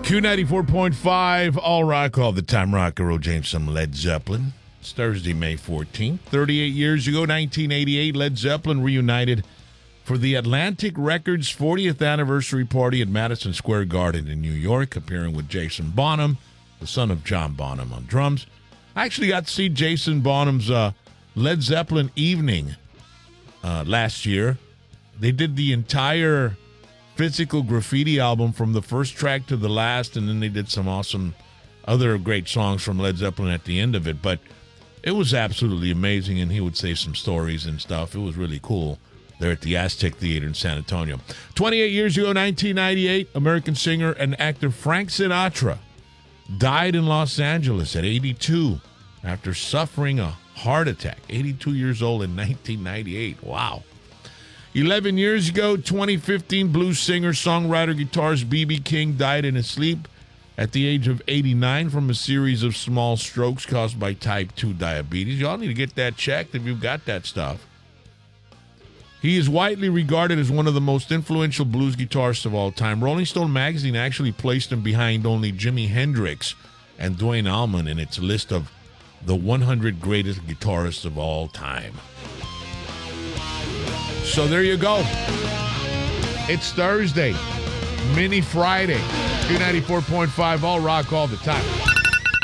Q94.5, All Rock, all the time rock, Earl James, some Led Zeppelin. It's Thursday, May 14th. 38 years ago, 1988, Led Zeppelin reunited for the Atlantic Records 40th anniversary party at Madison Square Garden in New York, appearing with Jason Bonham, the son of John Bonham, on drums. I actually got to see Jason Bonham's Led Zeppelin evening last year. They did the entire Physical Graffiti album from the first track to the last, and then they did some awesome other great songs from Led Zeppelin at the end of it. But it was absolutely amazing, and he would say some stories and stuff. It was really cool there at the Aztec Theater in San Antonio. 28 years ago, 1998, American singer and actor Frank Sinatra died in Los Angeles at 82 after suffering a heart attack. 82 years old in 1998. Wow. 11 years ago, 2015, blues singer, songwriter, guitarist B.B. King died in his sleep at the age of 89 from a series of small strokes caused by type 2 diabetes. Y'all need to get that checked if you've got that stuff. He is widely regarded as one of the most influential blues guitarists of all time. Rolling Stone magazine actually placed him behind only Jimi Hendrix and Duane Allman in its list of the 100 greatest guitarists of all time. So there you go. It's Thursday, Mini Friday, Q94.5, All Rock, all the time.